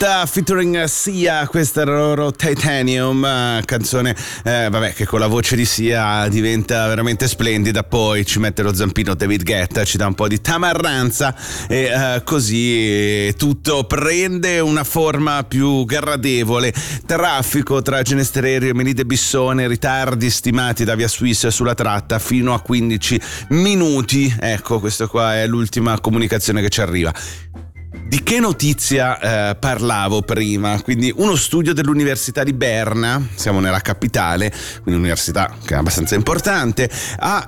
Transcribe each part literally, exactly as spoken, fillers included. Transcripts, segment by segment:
Guetta featuring Sia, questa era loro Titanium, canzone eh, vabbè, che con la voce di Sia diventa veramente splendida. Poi ci mette lo zampino David Guetta, ci dà un po' di tamarranza e eh, così tutto prende una forma più gradevole. Traffico tra Genesterio e Melide Bissone, ritardi stimati da Via Suisse sulla tratta fino a quindici minuti. Ecco, questa qua è l'ultima comunicazione che ci arriva. Di che notizia eh, parlavo prima? Quindi uno studio dell'Università di Berna, siamo nella capitale, quindi un'università che è abbastanza importante, ha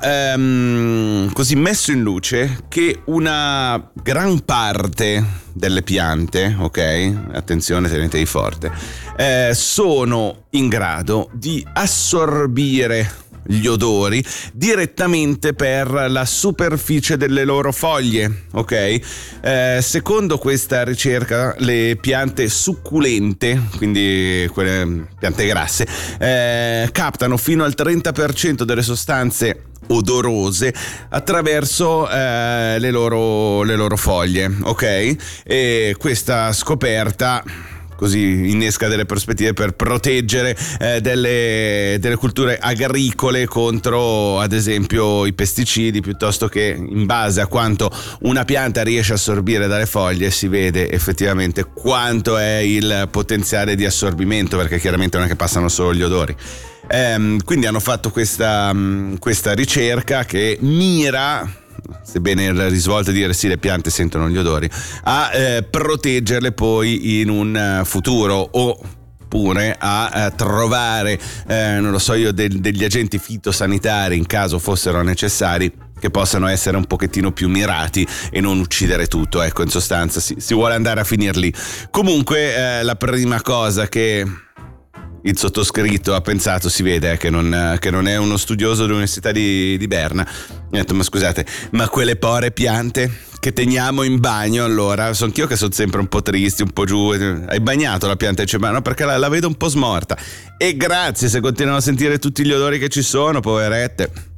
ehm, così messo in luce che una gran parte delle piante, ok? Attenzione, tenetevi forte, eh, sono in grado di assorbire gli odori direttamente per la superficie delle loro foglie, ok? Eh, secondo questa ricerca le piante succulente, quindi quelle piante grasse, eh, captano fino al trenta per cento delle sostanze odorose attraverso eh, le loro le loro foglie, ok? E questa scoperta così innesca delle prospettive per proteggere eh, delle, delle culture agricole contro, ad esempio, i pesticidi, piuttosto che in base a quanto una pianta riesce a assorbire dalle foglie si vede effettivamente quanto è il potenziale di assorbimento, perché chiaramente non è che passano solo gli odori. Ehm, quindi hanno fatto questa, questa ricerca che mira, sebbene il risvolto è dire sì, le piante sentono gli odori, a eh, proteggerle poi in un futuro, oppure a, a trovare eh, non lo so io de- degli agenti fitosanitari in caso fossero necessari, che possano essere un pochettino più mirati e non uccidere tutto. Ecco, in sostanza si, si vuole andare a finir lì. Comunque eh, la prima cosa che il sottoscritto ha pensato, si vede eh, che, non, che non è uno studioso dell'Università di, di Berna, ha detto: ma scusate, ma quelle povere piante che teniamo in bagno, allora sono anch'io che sono sempre un po' tristi, un po' giù. Hai bagnato la pianta? Dice: ma no, perché la, la vedo un po' smorta. E grazie, se continuano a sentire tutti gli odori che ci sono, poverette.